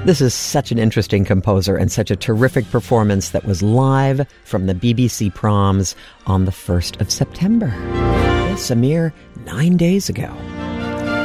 This is such an interesting composer and such a terrific performance that was live from the BBC Proms on the 1st of September. Yes, a mere 9 days ago.